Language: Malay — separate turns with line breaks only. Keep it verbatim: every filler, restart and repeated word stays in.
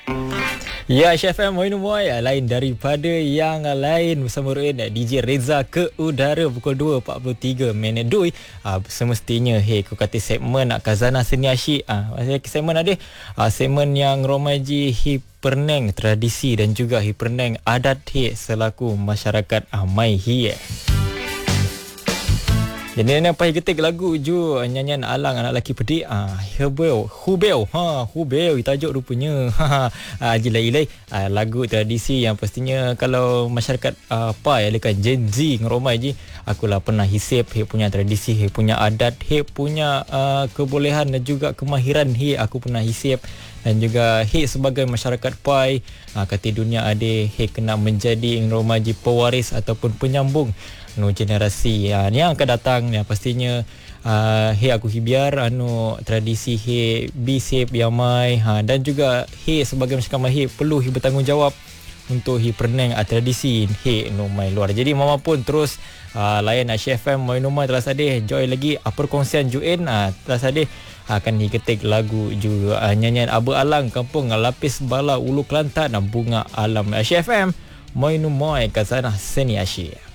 Ya, Chef M Moinu Moy lain daripada yang lain bersama Ruin D J Reza ke udara pukul dua empat puluh tiga minit dui. Ah, semestinya hey aku kata segmen Kazana Seni Asyik. Ah, segmen ada ah, segmen yang romaji hiperneng tradisi dan juga hiperneng adat he selaku masyarakat ah, Mai Hi. Jadi ni apa ketik lagu ju nyanyian Alang anak lelaki pedik ah Hubel Hubel ha Hubel tajuk rupanya ha ah, jilai-ilai ah, lagu tradisi yang pastinya kalau masyarakat ah, apa ya lekan Gen Z ngeromai ji akulah pernah hisap he punya tradisi he punya adat he punya uh, kebolehan dan juga kemahiran he aku pernah hisap dan juga he sebagai masyarakat pai uh, kata dunia ada he kena menjadi ngeromaji pewaris ataupun penyambung anu generasi ya, yang akan datang ya pastinya uh, he aku hibiar anu tradisi he bisip yang mai ha, dan juga he sebagai masyarakat mai perlu he bertanggungjawab untuk he perneng uh, tradisi he no mai luar. Jadi mama pun terus uh, layan uh, Chef M mai nomor telah sadih join lagi uh, perkongsian juin uh, telah sadih akan uh, ketik lagu juga uh, nyanyian Abu Alang Kampung Lapis Bala Ulu Kelantan uh, Bunga Alam. uh, Chef M mai nomor Kazana Seni Asyik.